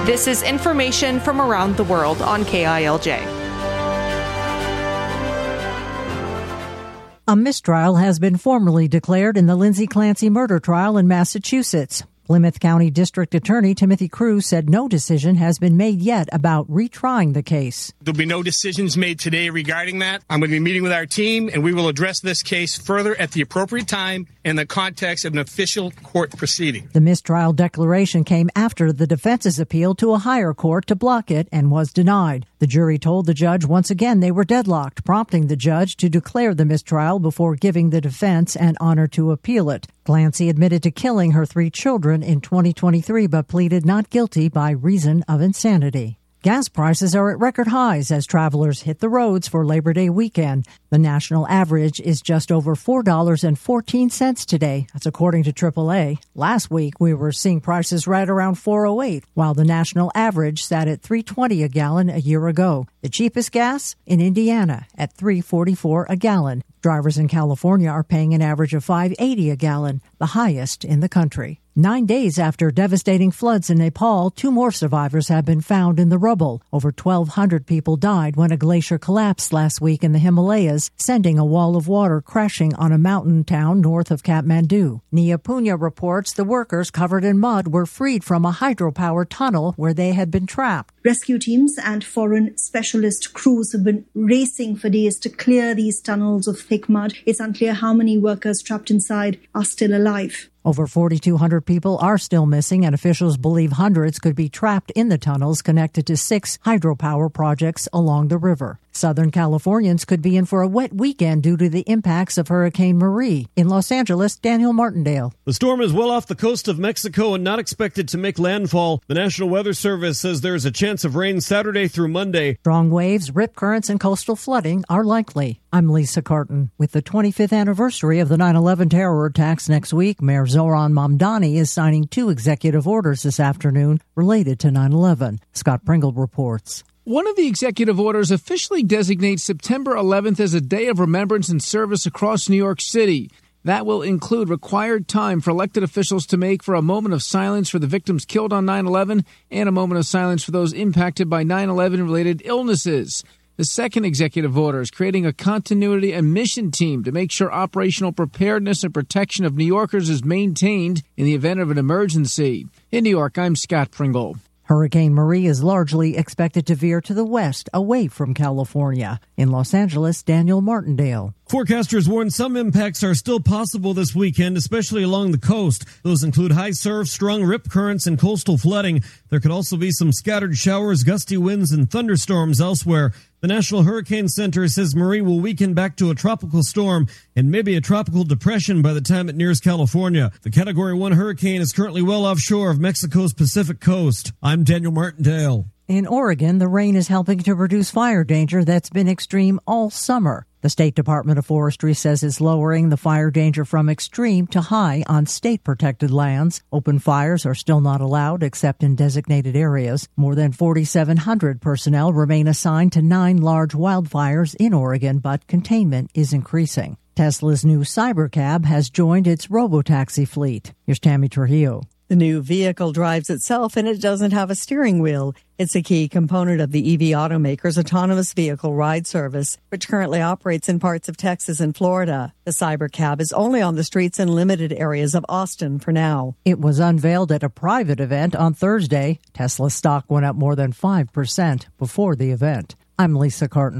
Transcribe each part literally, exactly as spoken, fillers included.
This is information from around the world on K I L J. A mistrial has been formally declared in the Lindsay Clancy murder trial in Massachusetts. Plymouth County District Attorney Timothy Cruz said no decision has been made yet about retrying the case. There'll be no decisions made today regarding that. I'm going to be meeting with our team, and we will address this case further at the appropriate time in the context of an official court proceeding. The mistrial declaration came after the defense's appeal to a higher court to block it and was denied. The jury told the judge once again they were deadlocked, prompting the judge to declare the mistrial before giving the defense an honor to appeal it. Clancy admitted to killing her three children in twenty twenty-three, but pleaded not guilty by reason of insanity. Gas prices are at record highs as travelers hit the roads for Labor Day weekend. The national average is just over four dollars and fourteen cents today. That's according to triple A. Last week, we were seeing prices right around four oh eight, while the national average sat at three twenty a gallon a year ago. The cheapest gas in Indiana at three forty-four a gallon. Drivers in California are paying an average of five eighty a gallon, the highest in the country. Nine days after devastating floods in Nepal, two more survivors have been found in the rubble. Over twelve hundred people died when a glacier collapsed last week in the Himalayas, sending a wall of water crashing on a mountain town north of Kathmandu. Nia Punya reports the workers covered in mud were freed from a hydropower tunnel where they had been trapped. Rescue teams and foreign specialist crews have been racing for days to clear these tunnels of thick mud. It's unclear how many workers trapped inside are still alive. Over forty-two hundred people are still missing, and officials believe hundreds could be trapped in the tunnels connected to six hydropower projects along the river. Southern Californians could be in for a wet weekend due to the impacts of Hurricane Marie. In Los Angeles, Daniel Martindale. The storm is well off the coast of Mexico and not expected to make landfall. The National Weather Service says there is a chance of rain Saturday through Monday. Strong waves, rip currents, and coastal flooding are likely. I'm Lisa Carton. With the twenty-fifth anniversary of the nine eleven terror attacks next week, Mayor Zoran Mamdani is signing two executive orders this afternoon related to nine eleven. Scott Pringle reports. One of the executive orders officially designates September eleventh as a day of remembrance and service across New York City. That will include required time for elected officials to make for a moment of silence for the victims killed on nine eleven and a moment of silence for those impacted by nine eleven-related illnesses. The second executive order is creating a continuity and mission team to make sure operational preparedness and protection of New Yorkers is maintained in the event of an emergency. In New York, I'm Scott Pringle. Hurricane Marie is largely expected to veer to the west, away from California. In Los Angeles, Daniel Martindale. Forecasters warn some impacts are still possible this weekend, especially along the coast. Those include high surf, strong rip currents, and coastal flooding. There could also be some scattered showers, gusty winds, and thunderstorms elsewhere. The National Hurricane Center says Marie will weaken back to a tropical storm and maybe a tropical depression by the time it nears California. The Category one hurricane is currently well offshore of Mexico's Pacific coast. I'm Daniel Martindale. In Oregon, the rain is helping to reduce fire danger that's been extreme all summer. The State Department of Forestry says it's lowering the fire danger from extreme to high on state-protected lands. Open fires are still not allowed except in designated areas. More than forty-seven hundred personnel remain assigned to nine large wildfires in Oregon, but containment is increasing. Tesla's new Cybercab has joined its robotaxi fleet. Here's Tammy Trujillo. The new vehicle drives itself and it doesn't have a steering wheel. It's a key component of the E V automaker's autonomous vehicle ride service, which currently operates in parts of Texas and Florida. The Cybercab is only on the streets in limited areas of Austin for now. It was unveiled at a private event on Thursday. Tesla stock went up more than five percent before the event. I'm Lisa Carton.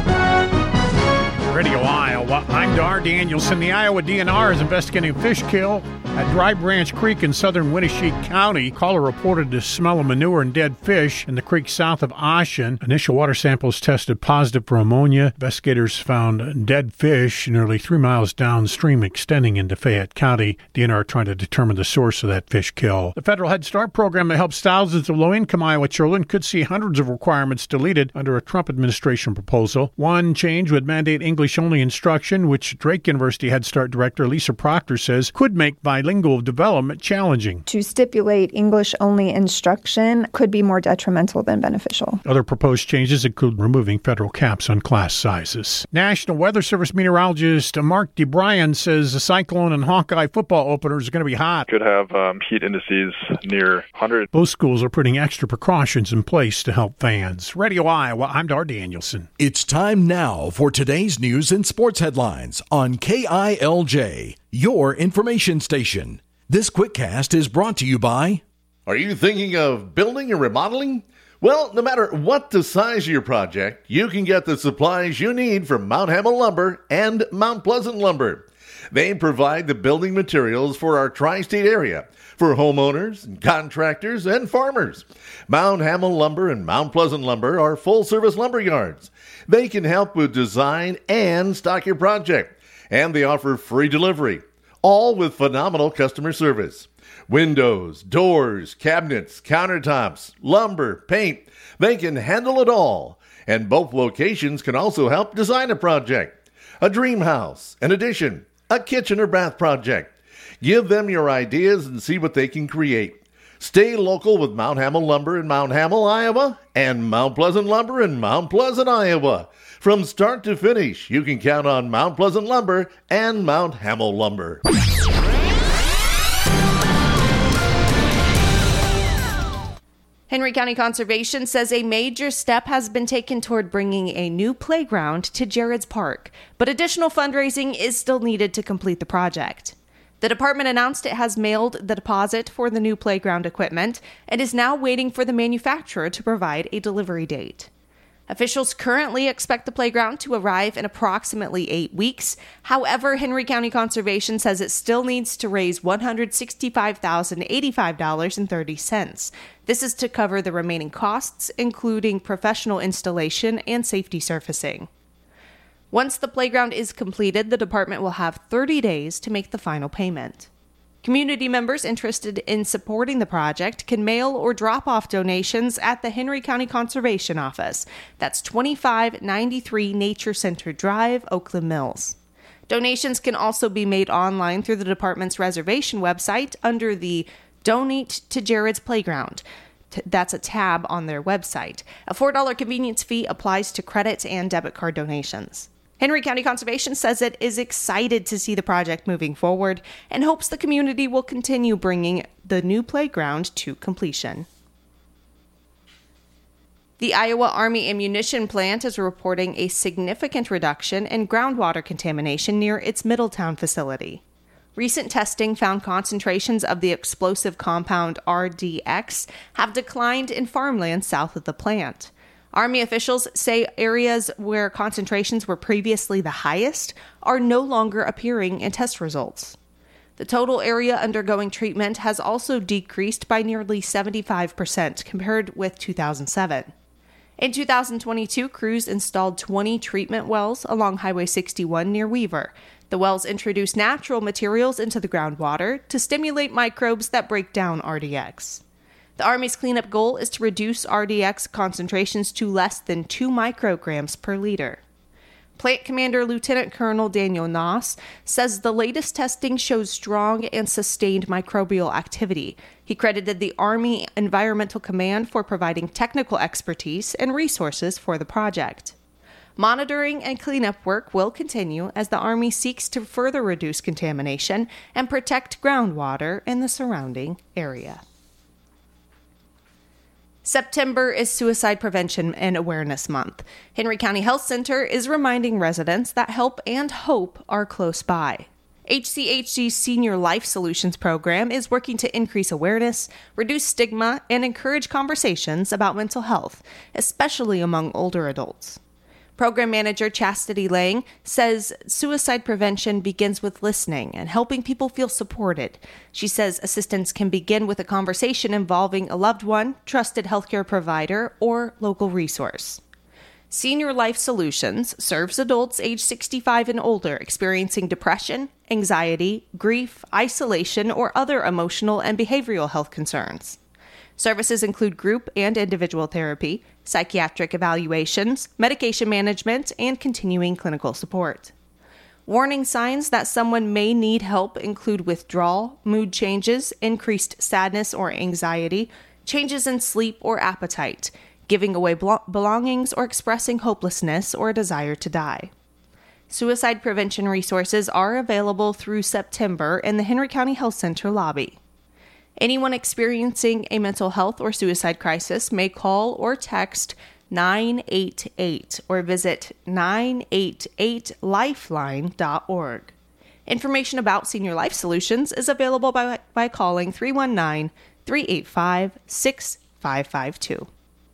Radio Iowa, I'm Dar Danielson. The Iowa D N R is investigating a fish kill at Dry Branch Creek in southern Winneshiek County. Caller reported the smell of manure and dead fish in the creek south of Ashen. Initial water samples tested positive for ammonia. Investigators found dead fish nearly three miles downstream extending into Fayette County. D N R trying to determine the source of that fish kill. The federal Head Start program that helps thousands of low-income Iowa children could see hundreds of requirements deleted under a Trump administration proposal. One change would mandate English English-only instruction, which Drake University Head Start Director Lisa Proctor says could make bilingual development challenging. To stipulate English-only instruction could be more detrimental than beneficial. Other proposed changes include removing federal caps on class sizes. National Weather Service meteorologist Mark DeBryan says the Cyclone and Hawkeye football openers are going to be hot. Could have um, heat indices near one hundred. Both schools are putting extra precautions in place to help fans. Radio Iowa, I'm Dar Danielson. It's time now for today's news and sports headlines on K I L J, your information station. This QuickCast is brought to you by... Are you thinking of building or remodeling? Well, no matter what the size of your project, you can get the supplies you need from Mount Hamel Lumber and Mount Pleasant Lumber. They provide the building materials for our tri-state area, for homeowners, and contractors, and farmers. Mount Hamel Lumber and Mount Pleasant Lumber are full-service lumber yards. They can help with design and stock your project, and they offer free delivery, all with phenomenal customer service. Windows, doors, cabinets, countertops, lumber, paint, they can handle it all. And both locations can also help design a project, a dream house, an addition, a kitchen or bath project. Give them your ideas and see what they can create. Stay local with Mount Hamel Lumber in Mount Hamel, Iowa, and Mount Pleasant Lumber in Mount Pleasant, Iowa. From start to finish, you can count on Mount Pleasant Lumber and Mount Hamel Lumber. Henry County Conservation says a major step has been taken toward bringing a new playground to Jared's Park, but additional fundraising is still needed to complete the project. The department announced it has mailed the deposit for the new playground equipment and is now waiting for the manufacturer to provide a delivery date. Officials currently expect the playground to arrive in approximately eight weeks. However, Henry County Conservation says it still needs to raise one hundred sixty-five thousand eighty-five dollars and thirty cents. This is to cover the remaining costs, including professional installation and safety surfacing. Once the playground is completed, the department will have thirty days to make the final payment. Community members interested in supporting the project can mail or drop off donations at the Henry County Conservation Office. That's twenty-five ninety-three Nature Center Drive, Oakland Mills. Donations can also be made online through the department's reservation website under the Donate to Jared's Playground. That's a tab on their website. A four dollars convenience fee applies to credit and debit card donations. Henry County Conservation says it is excited to see the project moving forward and hopes the community will continue bringing the new playground to completion. The Iowa Army Ammunition Plant is reporting a significant reduction in groundwater contamination near its Middletown facility. Recent testing found concentrations of the explosive compound R D X have declined in farmland south of the plant. Army officials say areas where concentrations were previously the highest are no longer appearing in test results. The total area undergoing treatment has also decreased by nearly seventy-five percent compared with two thousand seven. In two thousand twenty-two, crews installed twenty treatment wells along Highway sixty-one near Weaver. The wells introduce natural materials into the groundwater to stimulate microbes that break down R D X. The Army's cleanup goal is to reduce R D X concentrations to less than two micrograms per liter. Plant Commander Lieutenant Colonel Daniel Noss says the latest testing shows strong and sustained microbial activity. He credited the Army Environmental Command for providing technical expertise and resources for the project. Monitoring and cleanup work will continue as the Army seeks to further reduce contamination and protect groundwater in the surrounding area. September is Suicide Prevention and Awareness Month. Henry County Health Center is reminding residents that help and hope are close by. H C H G's Senior Life Solutions program is working to increase awareness, reduce stigma, and encourage conversations about mental health, especially among older adults. Program Manager Chastity Lang says suicide prevention begins with listening and helping people feel supported. She says assistance can begin with a conversation involving a loved one, trusted healthcare provider, or local resource. Senior Life Solutions serves adults age sixty-five and older experiencing depression, anxiety, grief, isolation, or other emotional and behavioral health concerns. Services include group and individual therapy, psychiatric evaluations, medication management, and continuing clinical support. Warning signs that someone may need help include withdrawal, mood changes, increased sadness or anxiety, changes in sleep or appetite, giving away belongings, or expressing hopelessness or a desire to die. Suicide prevention resources are available through September in the Henry County Health Center lobby. Anyone experiencing a mental health or suicide crisis may call or text nine eight eight or visit nine eight eight lifeline dot org. Information about Senior Life Solutions is available by, by calling three one nine, three eight five, six five five two.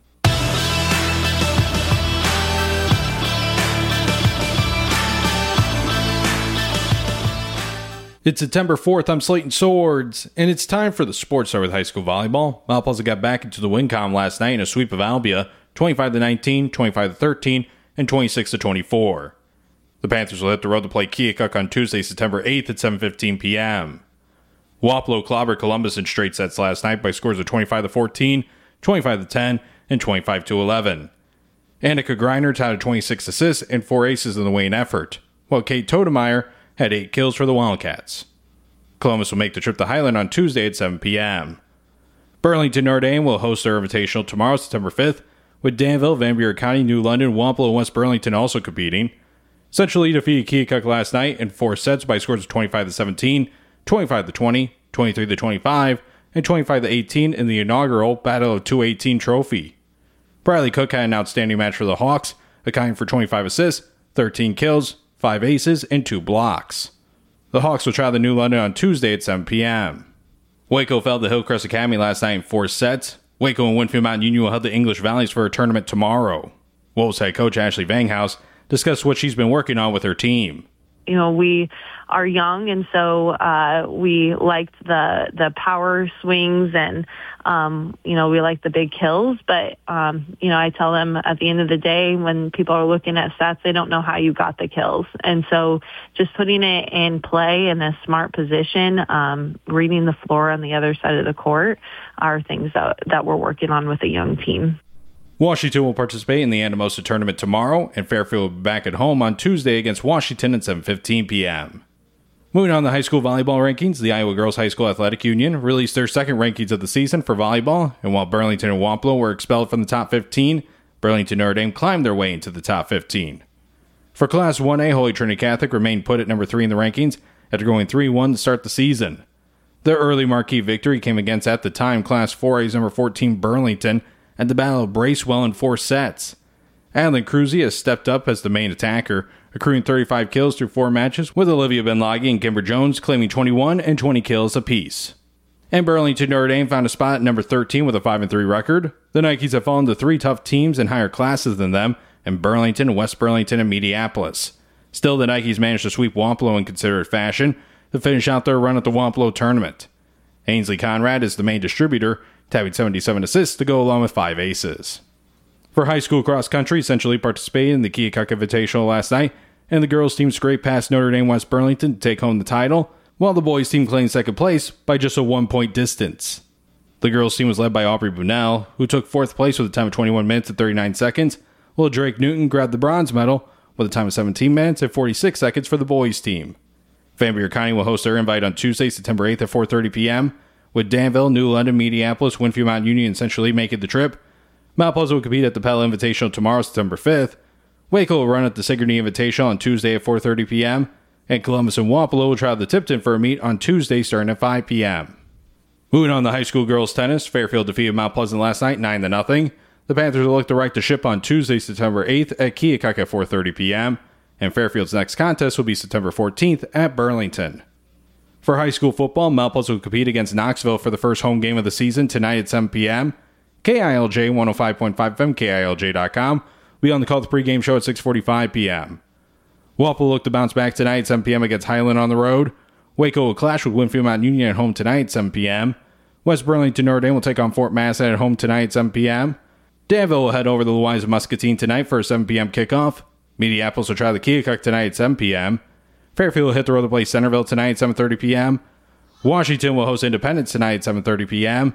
It's September fourth, I'm Slayton Swords, and it's time for the Sports Start with high school volleyball. Mount Pleasant got back into the win column last night in a sweep of Albia, twenty-five to nineteen, twenty-five to thirteen, and twenty-six to twenty-four. The Panthers will hit the road to play Keokuk on Tuesday, September eighth at seven fifteen p.m. Wapello clobbered Columbus in straight sets last night by scores of twenty-five to fourteen, twenty-five to ten, and twenty-five to eleven. Annika Greiner touted twenty-six assists and four aces in the Wayne effort, while Kate Todemeyer had eight kills for the Wildcats. Columbus will make the trip to Highland on Tuesday at seven p.m. Burlington Notre Dame will host their Invitational tomorrow, September fifth, with Danville, Van Buren County, New London, Wapello, and West Burlington also competing. Central Lee defeated Keokuk last night in four sets by scores of twenty-five to seventeen, twenty-five to twenty, twenty-three to twenty-five, and twenty-five to eighteen in the inaugural Battle of two eighteen trophy. Bradley Cook had an outstanding match for the Hawks, accounting for twenty-five assists, thirteen kills, five aces, and two blocks. The Hawks will try the New London on Tuesday at seven p.m. Waco fell to Hillcrest Academy last night in four sets. Waco and Winfield Mountain Union will head the English Valleys for a tournament tomorrow. Wolves head coach Ashley Vanghouse discussed what she's been working on with her team. You know, we are young, and so uh, we liked the the power swings, and um, you know, we like the big kills. But um, you know, I tell them at the end of the day, when people are looking at stats, they don't know how you got the kills, and so just putting it in play in a smart position, um, reading the floor on the other side of the court, are things that that we're working on with a young team. Washington will participate in the Anamosa tournament tomorrow, and Fairfield will be back at home on Tuesday against Washington at seven fifteen p.m. Moving on to high school volleyball rankings, the Iowa Girls High School Athletic Union released their second rankings of the season for volleyball, and while Burlington and Wapello were expelled from the top fifteen, Burlington Notre Dame climbed their way into the top fifteen. For Class one A, Holy Trinity Catholic remained put at number three in the rankings after going three one to start the season. Their early marquee victory came against, at the time, Class four A's number fourteen Burlington at the Battle of Bracewell in four sets. Adeline Cruzy has stepped up as the main attacker, accruing thirty-five kills through four matches, with Olivia Benlagi and Kimber Jones claiming twenty-one and twenty kills apiece. And Burlington Notre Dame found a spot at number thirteen with a five and three record. The Nikes have fallen to three tough teams in higher classes than them, in Burlington, West Burlington, and Mediapolis. Still, the Nikes managed to sweep Wapello in considerate fashion to finish out their run at the Wapello tournament. Ainsley Conrad is the main distributor, tabbing seventy-seven assists to go along with five aces. For high school cross country, Central Lee participated in the Keokuk Invitational last night, and the girls team scraped past Notre Dame West Burlington to take home the title, while the boys team claimed second place by just a one-point distance. The girls team was led by Aubrey Bunnell, who took fourth place with a time of twenty-one minutes and thirty-nine seconds, while Drake Newton grabbed the bronze medal with a time of seventeen minutes and forty-six seconds for the boys team. Van Buren County will host their invite on Tuesday, September eighth at four thirty p.m., with Danville, New London, Mediapolis, Winfield Mountain Union, and Central Lee making the trip. Mount Pleasant will compete at the Pella Invitational tomorrow, September fifth. Waco will run at the Sigourney Invitational on Tuesday at four thirty p.m., and Columbus and Wapello will travel to Tipton for a meet on Tuesday starting at five p.m. Moving on to high school girls tennis, Fairfield defeated Mount Pleasant last night nine to nothing. The Panthers will look to right the ship on Tuesday, September eighth at Keokuk at four thirty p.m., and Fairfield's next contest will be September fourteenth at Burlington. For high school football, Mount Pleasant will compete against Knoxville for the first home game of the season tonight at seven p.m. K I L J one oh five point five F M, K I L J dot com. We'll be on the call the pregame show at six forty-five p.m. Wapello will look to bounce back tonight at seven p.m. against Highland on the road. Waco will clash with Winfield Mountain Union at home tonight at seven p.m. West Burlington Notre Dame will take on Fort Massett at home tonight at seven p.m. Danville will head over to the Louisa Muscatine tonight for a seven p.m. kickoff. Mediapolis will try the Keokuk tonight at seven p.m. Fairfield will hit the road to play Centerville tonight at seven thirty p.m. Washington will host Independence tonight at seven thirty p.m.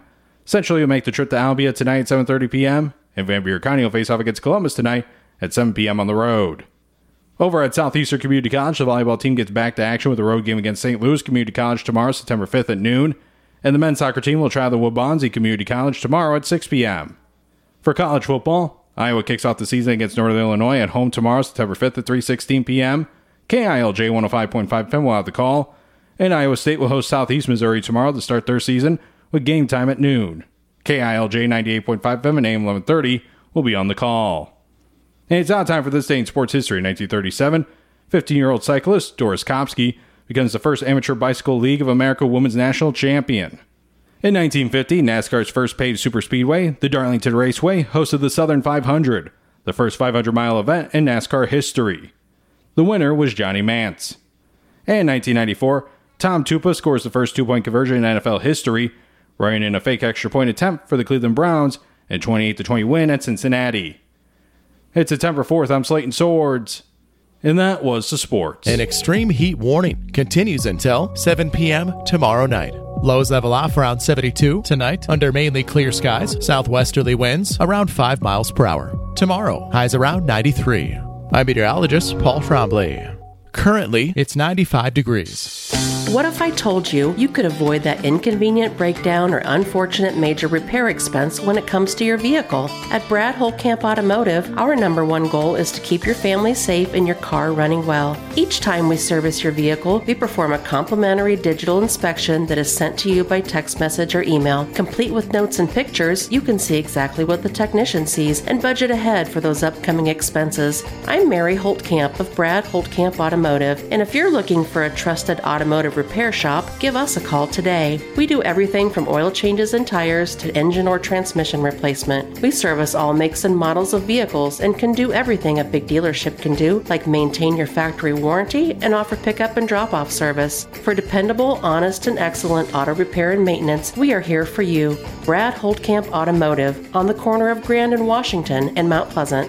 Central will make the trip to Albia tonight at seven thirty p.m., and Van Buren County will face off against Columbus tonight at seven p.m. on the road. Over at Southeastern Community College, the volleyball team gets back to action with a road game against Saint Louis Community College tomorrow, September fifth at noon, and the men's soccer team will travel to Waubonsie Community College tomorrow at six p.m. For college football, Iowa kicks off the season against Northern Illinois at home tomorrow, September fifth at three sixteen p.m. K I L J one oh five point five F M will have the call, and Iowa State will host Southeast Missouri tomorrow to start their season with game time at noon. K I L J ninety-eight point five F M and A M eleven thirty will be on the call. And it's now time for this day in sports history. In nineteen thirty-seven, fifteen-year-old cyclist Doris Kopsky becomes the first Amateur Bicycle League of America Women's National Champion. In nineteen fifty, NASCAR's first paved superspeedway, the Darlington Raceway, hosted the Southern five hundred, the first five hundred mile event in NASCAR history. The winner was Johnny Mantz. And in nineteen ninety-four, Tom Tupa scores the first two-point conversion in N F L history, running in a fake extra point attempt for the Cleveland Browns and twenty-eight to twenty win at Cincinnati. It's September fourth. I'm Slayton Swords, and that was the sports. An extreme heat warning continues until seven p.m. tomorrow night. Lows level off around seventy-two tonight under mainly clear skies. Southwesterly winds around five miles per hour. Tomorrow, highs around ninety-three. I'm meteorologist Paul Trombley. Currently, it's ninety-five degrees. What if I told you you could avoid that inconvenient breakdown or unfortunate major repair expense when it comes to your vehicle? At Brad Holtkamp Automotive, our number one goal is to keep your family safe and your car running well. Each time we service your vehicle, we perform a complimentary digital inspection that is sent to you by text message or email. Complete with notes and pictures, you can see exactly what the technician sees and budget ahead for those upcoming expenses. I'm Mary Holtkamp of Brad Holtkamp Automotive, and if you're looking for a trusted automotive repair shop, give us a call today. We do everything from oil changes and tires to engine or transmission replacement. We service all makes and models of vehicles and can do everything a big dealership can do, like maintain your factory warranty and offer pickup and drop-off service. For dependable, honest, and excellent auto repair and maintenance, we are here for you. Brad Holtkamp Automotive, on the corner of Grand and Washington and Mount Pleasant.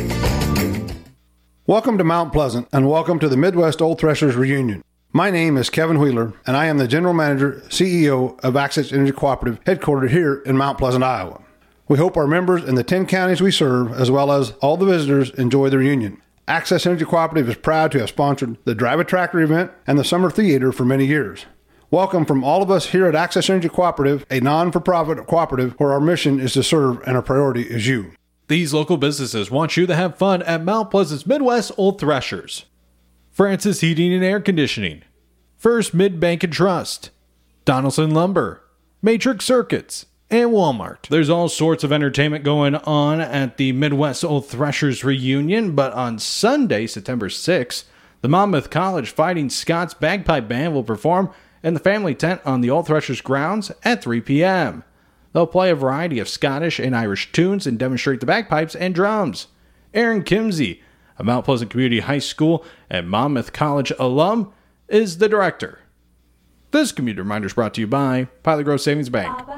Welcome to Mount Pleasant, and welcome to the Midwest Old Threshers Reunion. My name is Kevin Wheeler, and I am the General Manager, C E O of Access Energy Cooperative, headquartered here in Mount Pleasant, Iowa. We hope our members in the ten counties we serve, as well as all the visitors, enjoy the reunion. Access Energy Cooperative is proud to have sponsored the Drive a Tractor event and the Summer Theater for many years. Welcome from all of us here at Access Energy Cooperative, a non-for-profit cooperative where our mission is to serve and our priority is you. These local businesses want you to have fun at Mount Pleasant's Midwest Old Threshers. Francis Heating and Air Conditioning, First Mid-Bank and Trust, Donaldson Lumber, Matrix Circuits, and Walmart. There's all sorts of entertainment going on at the Midwest Old Threshers Reunion, but on Sunday, September sixth, the Monmouth College Fighting Scots Bagpipe Band will perform in the family tent on the Old Threshers grounds at three p.m. They'll play a variety of Scottish and Irish tunes and demonstrate the bagpipes and drums. Aaron Kimsey, a Mount Pleasant Community High School and Monmouth College alum, is the director. This community reminder is brought to you by Pilot Grove Savings Bank.